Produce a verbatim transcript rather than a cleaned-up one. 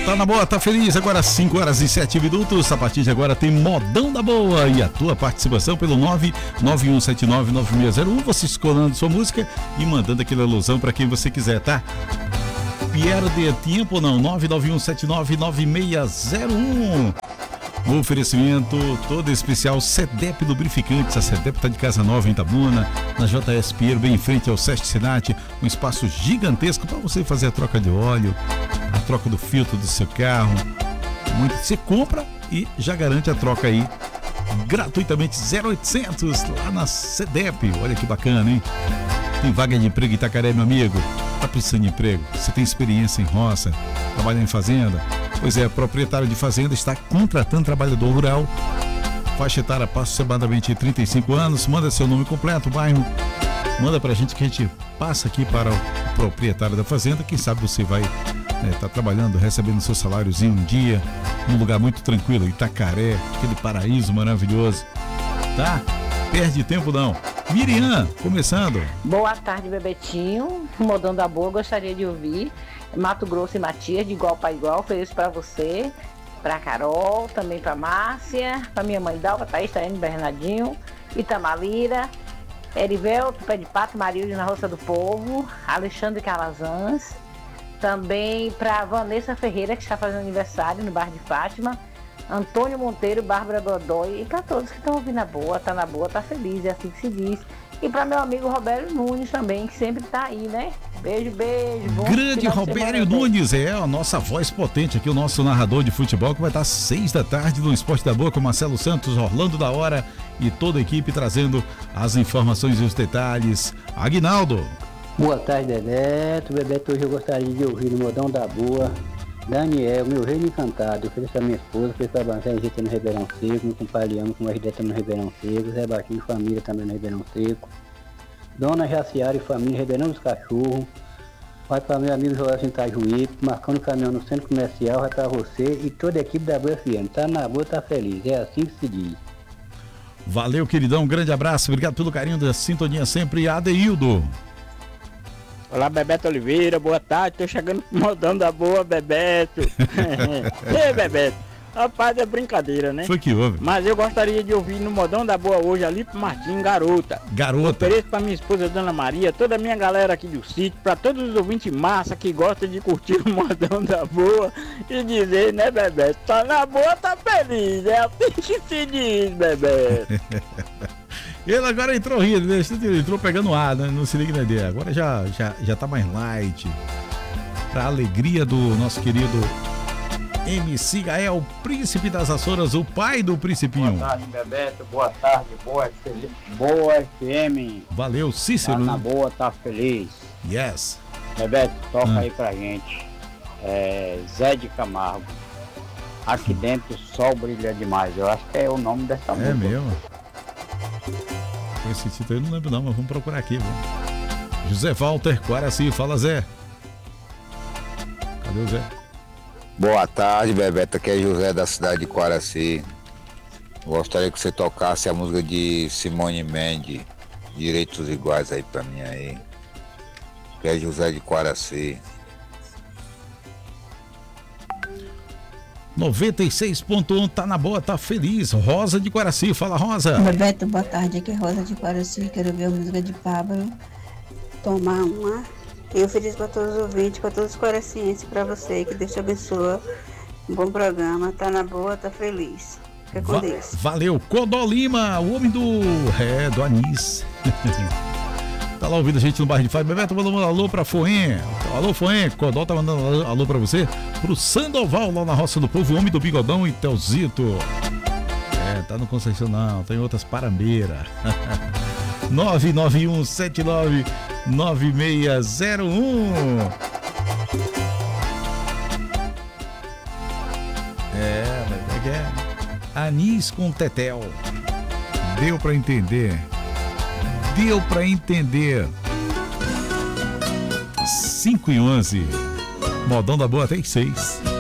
Tá na boa, tá feliz, agora cinco horas e sete minutos, a partir de agora tem Modão da Boa e a tua participação pelo nove nove um sete nove nove seis zero um, você escolhendo sua música e mandando aquela alusão pra quem você quiser, tá? Perde tempo não, nove nove um sete nove nove seis zero um. O oferecimento todo especial SEDEP Lubrificantes. A SEDEP está de casa nova em Itabuna, na J S Pinheiro, bem em frente ao Sesc Senat, um espaço gigantesco para você fazer a troca de óleo, a troca do filtro do seu carro. Muito, você compra e já garante a troca aí gratuitamente, zero oitocentos lá na SEDEP. Olha que bacana, hein? Tem vaga de emprego em Itacaré, meu amigo. Tá precisando de emprego? Você tem experiência em roça, trabalha em fazenda? Pois é, proprietário de fazenda está contratando trabalhador rural. Faixa etária aproximadamente trinta e cinco anos. Manda seu nome completo, bairro. Manda pra gente que a gente passa aqui para o proprietário da fazenda. Quem sabe você vai estar né, tá trabalhando, recebendo seu saláriozinho um dia, num lugar muito tranquilo, Itacaré, aquele paraíso maravilhoso. Tá? Perde tempo não. Miriam, começando. Boa tarde, Bebetinho. Modão da Boa, gostaria de ouvir Mato Grosso e Matias, de igual para igual. Ofereço para você, para Carol, também para Márcia, para minha mãe Dalva, Thaís, Taine, Bernardinho, Itamalira, Erivelto, Pé de Pato, Marilde na Roça do Povo, Alexandre Calazans, também para Vanessa Ferreira, que está fazendo aniversário no bairro de Fátima, Antônio Monteiro, Bárbara Godoy, e para todos que estão ouvindo a boa, tá na boa, tá feliz, é assim que se diz. E para meu amigo Robério Nunes também, que sempre tá aí, né? Beijo, beijo. Bom Grande Robério Nunes, é a nossa voz potente aqui, o nosso narrador de futebol, que vai estar às seis da tarde no Esporte da Boa com Marcelo Santos, Orlando da Hora e toda a equipe trazendo as informações e os detalhes. Aguinaldo. Boa tarde, Bebeto. Bebeto, hoje eu gostaria de ouvir no Modão da Boa Daniel, meu reino encantado. Ofereço a minha esposa, ofereço a Banzé Egita no Ribeirão Seco, meu compadre Amo com o Agideta no Ribeirão Seco, Zé Baixinho e família também no Ribeirão Seco, Dona Jaciara e família Ribeirão dos Cachorros, vai para meu amigo Joel Itajuí, marcando o caminhão no centro comercial, vai para você e toda a equipe da Boa F M. Tá na boa, tá feliz, é assim que se diz. Valeu, queridão, um grande abraço, obrigado pelo carinho da sintonia sempre. Adeildo. Olá, Bebeto Oliveira, boa tarde, tô chegando Modão da Boa, Bebeto. Ei, Bebeto, rapaz, é brincadeira, né? Foi que houve. Mas eu gostaria de ouvir no Modão da Boa hoje ali pro Martim, Garota. Garota. Ofereço pra minha esposa, Dona Maria, toda a minha galera aqui do sítio, pra todos os ouvintes massa que gostam de curtir o Modão da Boa e dizer, né, Bebeto, tá na boa, tá feliz, é assim que se diz, Bebeto. Ele agora entrou rindo, né? Ele entrou pegando ar, né? Não se liga na ideia. Agora já, já, já tá mais light. Pra alegria do nosso querido M C Gael, príncipe das Açores, o pai do Principinho. Boa tarde, Bebeto. Boa tarde, boa, boa F M. Valeu, Cícero. Tá na boa, tá feliz. Yes. Bebeto, toca hum. aí pra gente. É, Zé de Camargo. Aqui dentro o sol brilha demais. Eu acho que é o nome dessa música. É mesmo? Com esse título eu não lembro não, mas vamos procurar aqui. Vamos. José Walter Quaraci, fala Zé. Cadê o Zé? Boa tarde, Bebeto, aqui é José da cidade de Quaraci. Gostaria que você tocasse a música de Simone Mendes, Direitos Iguais aí pra mim aí. Que é José de Quaraci. noventa e seis ponto um, tá na boa, tá feliz. Rosa de Quaraci, fala Rosa. Bebeto, boa tarde, aqui é Rosa de Quaraci, quero ver a música de Pablo, tomar uma. Eu ofereço para todos os ouvintes, para todos os quaracienses, para você, que Deus te abençoe. Um bom programa, tá na boa, tá feliz. Fica com Va- Deus. Valeu, Codó Lima, o homem do... É, do Anis. Tá lá ouvindo a gente no bairro de Fátima. Bebeto mandando um alô pra Foen. Alô, Foen. Codó tá mandando alô pra você. Pro Sandoval, lá na Roça do Povo, o homem do Bigodão e Telzito. É, tá no Conceição não, tem outras parambeiras. nove nove um sete nove nove seis zero um. É, mas é que é Anis com Tetel. Deu pra entender. Deu pra entender. cinco e onze. Modão da Boa até seis.